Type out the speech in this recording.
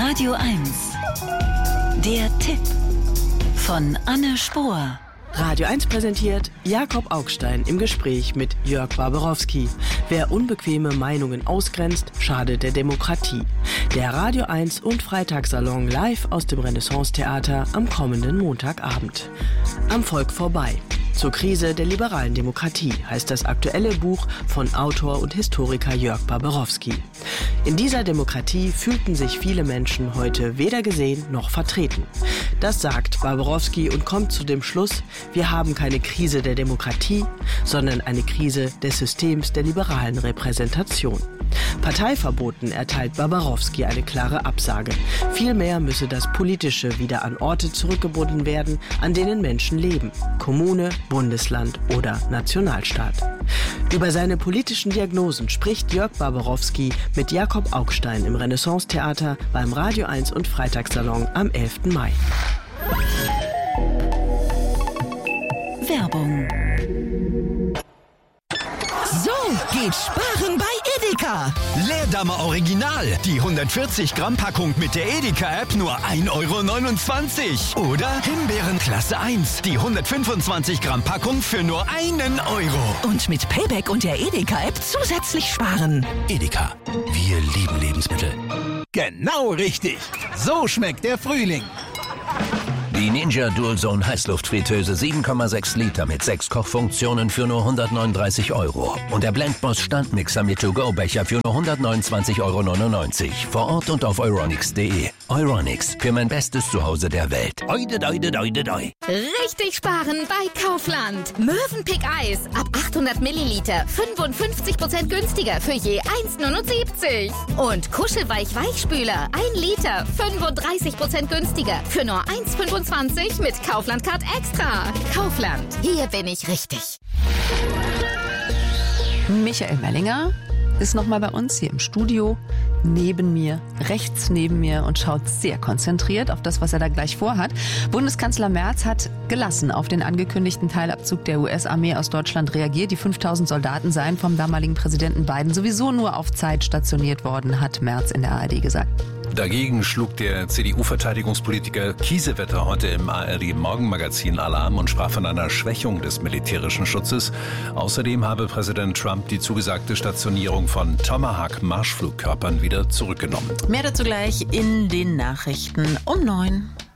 Radio 1. Der Tipp von Anne Spohr. Radio 1 präsentiert Jakob Augstein im Gespräch mit Jörg Barbarowski. Wer unbequeme Meinungen ausgrenzt, schadet der Demokratie. Der Radio 1 und Freitagssalon live aus dem Renaissance-Theater am kommenden Montagabend. Am Volk vorbei. Zur Krise der liberalen Demokratie heißt das aktuelle Buch von Autor und Historiker Jörg Barbarowski. In dieser Demokratie fühlten sich viele Menschen heute weder gesehen noch vertreten. Das sagt Barbarowski und kommt zu dem Schluss, wir haben keine Krise der Demokratie, sondern eine Krise des Systems der liberalen Repräsentation. Parteiverboten erteilt Barbarowski eine klare Absage. Vielmehr müsse das Politische wieder an Orte zurückgebunden werden, an denen Menschen leben. Kommune, Bundesland oder Nationalstaat. Über seine politischen Diagnosen spricht Jörg Barbarowski mit Jakob Augstein im Renaissance-Theater beim Radio 1 und Freitagssalon am 11. Mai. Werbung. So geht Sparen bei Edeka. Leerdammer Original, die 140 Gramm Packung mit der Edeka-App nur 1,29 €. Oder Himbeeren Klasse 1, die 125 Gramm Packung für nur €1. Und mit Payback und der Edeka-App zusätzlich sparen. Edeka, wir lieben Lebensmittel. Genau richtig. So schmeckt der Frühling. Die Ninja Dual Zone Heißluftfritteuse 7,6 Liter mit 6 Kochfunktionen für nur 139 €. Und der Blendboss Standmixer mit To-Go-Becher für nur 129,99 € vor Ort und auf euronics.de. Euronics, für mein bestes Zuhause der Welt. Oide, doide, doide, doi. Richtig sparen bei Kaufland. Mövenpick Eis ab 800 Milliliter 55% günstiger für je 1,79 €. Und Kuschelweich Weichspüler 1 Liter 35% günstiger für nur 1,25 € mit Kaufland Card Extra. Kaufland, hier bin ich richtig. Michael Mellinger ist nochmal bei uns hier im Studio, neben mir, rechts neben mir und schaut sehr konzentriert auf das, was er da gleich vorhat. Bundeskanzler Merz hat gelassen auf den angekündigten Teilabzug der US-Armee aus Deutschland reagiert. Die 5000 Soldaten seien vom damaligen Präsidenten Biden sowieso nur auf Zeit stationiert worden, hat Merz in der ARD gesagt. Dagegen schlug der CDU-Verteidigungspolitiker Kiesewetter heute im ARD-Morgenmagazin Alarm und sprach von einer Schwächung des militärischen Schutzes. Außerdem habe Präsident Trump die zugesagte Stationierung von Tomahawk-Marschflugkörpern wieder zurückgenommen. Mehr dazu gleich in den Nachrichten um 9.